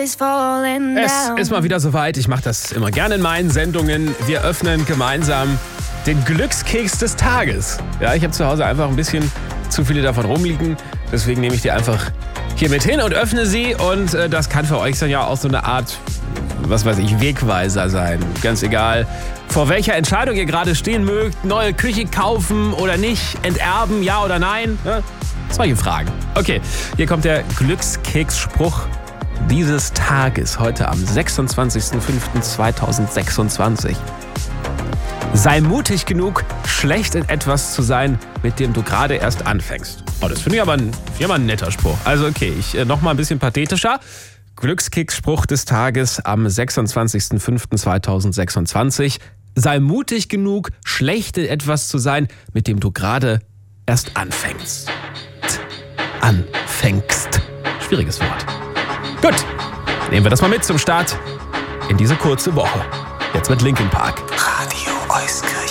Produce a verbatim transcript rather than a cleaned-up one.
is falling Es down. ist mal wieder soweit. Ich mache das immer gerne in meinen Sendungen. Wir öffnen gemeinsam den Glückskeks des Tages. Ja, ich habe zu Hause einfach ein bisschen zu viele davon rumliegen. Deswegen nehme ich die einfach hier mit hin und öffne sie. Und äh, das kann für euch dann ja auch so eine Art, was weiß ich, Wegweiser sein. Ganz egal, vor welcher Entscheidung ihr gerade stehen mögt. Neue Küche kaufen oder nicht, enterben, ja oder nein. Ne? Solche Fragen. Okay, hier kommt der Glückskeksspruch dieses Tages, heute am sechsundzwanzigster fünfter zweitausendsechsundzwanzig. Sei mutig genug, schlecht in etwas zu sein, mit dem du gerade erst anfängst. Oh, das finde ich aber ein, find ich aber ein netter Spruch. Also okay, ich äh, noch mal ein bisschen pathetischer. Glückskeksspruch des Tages am sechsundzwanzigster fünfter zweitausendsechsundzwanzig. Sei mutig genug, schlecht in etwas zu sein, mit dem du gerade erst anfängst. Anfängst. Schwieriges Wort. Gut, nehmen wir das mal mit zum Start in diese kurze Woche. Jetzt mit Linkin Park. Radio Euskirchen.